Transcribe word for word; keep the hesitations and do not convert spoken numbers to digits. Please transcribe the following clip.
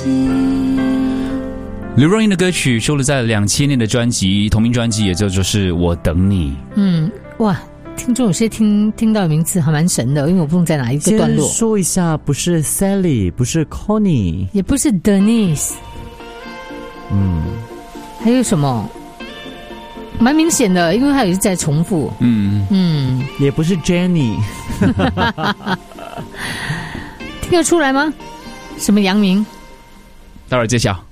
刘若英的歌曲收录在两千年的专辑同名专辑，也就是《我等你》。 嗯，哇，听众有些听听到的名字还蛮神的，因为我不懂在哪一个段落。 先说一下，不是 Sally， 不是 Connie， 也不是 Denise， 嗯， 还有什么？蛮明显的，因为它也是在重复。 嗯嗯， 也不是 Jenny， 听得出来吗？什么杨明？ 待会儿揭晓。